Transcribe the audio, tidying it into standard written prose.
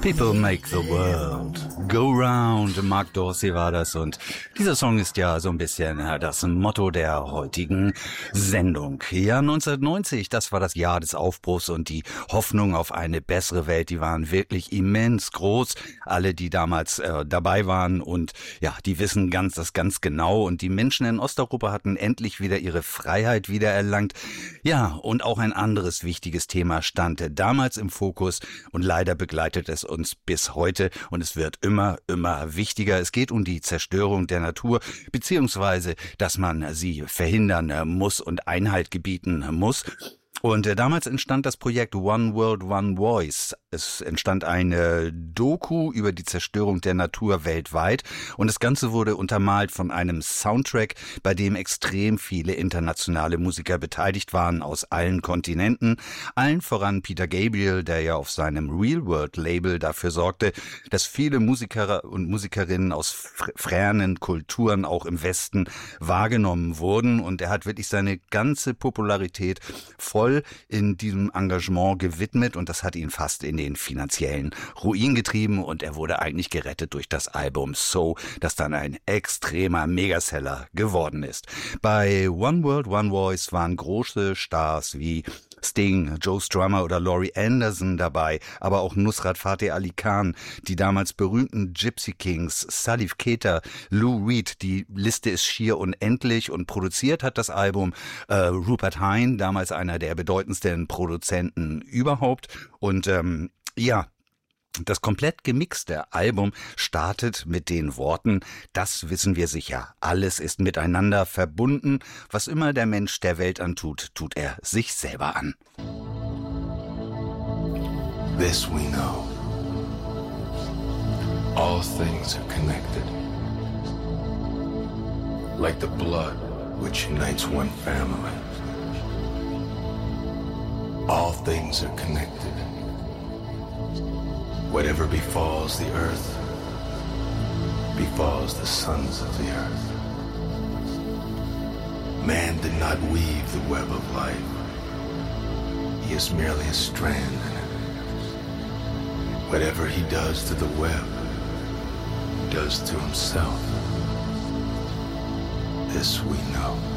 People make the world go round. Mark Dorsey war das und dieser Song ist ja so ein bisschen das Motto der heutigen Sendung. Ja, 1990, das war das Jahr des Aufbruchs und die Hoffnung auf eine bessere Welt, die waren wirklich immens groß. Alle, die damals dabei waren und ja, die wissen das ganz genau und die Menschen in Osteuropa hatten endlich wieder ihre Freiheit wiedererlangt. Ja, und auch ein anderes wichtiges Thema stand damals im Fokus und leider begleitet es uns bis heute und es wird immer wichtiger. Es geht um die Zerstörung der Natur, beziehungsweise, dass man sie verhindern muss und Einhalt gebieten muss. Und damals entstand das Projekt One World, One Voice. Es entstand eine Doku über die Zerstörung der Natur weltweit und das Ganze wurde untermalt von einem Soundtrack, bei dem extrem viele internationale Musiker beteiligt waren aus allen Kontinenten. Allen voran Peter Gabriel, der ja auf seinem Real World Label dafür sorgte, dass viele Musiker und Musikerinnen aus fernen Kulturen auch im Westen wahrgenommen wurden und er hat wirklich seine ganze Popularität voll in diesem Engagement gewidmet und das hat ihn fast in den finanziellen Ruin getrieben und er wurde eigentlich gerettet durch das Album So, das dann ein extremer Megaseller geworden ist. Bei One World, One Voice waren große Stars wie Sting, Joe Strummer oder Laurie Anderson dabei, aber auch Nusrat Fateh Ali Khan, die damals berühmten Gypsy Kings, Salif Keita, Lou Reed, die Liste ist schier unendlich und produziert hat das Album Rupert Hine, damals einer der bedeutendsten Produzenten überhaupt und das komplett gemixte Album startet mit den Worten, das wissen wir sicher, alles ist miteinander verbunden, was immer der Mensch der Welt antut, tut er sich selber an. This we know, all things are connected, like the blood which unites one family. All things are connected. Whatever befalls the earth, befalls the sons of the earth. Man did not weave the web of life. He is merely a strand in it. Whatever he does to the web, he does to himself. This we know.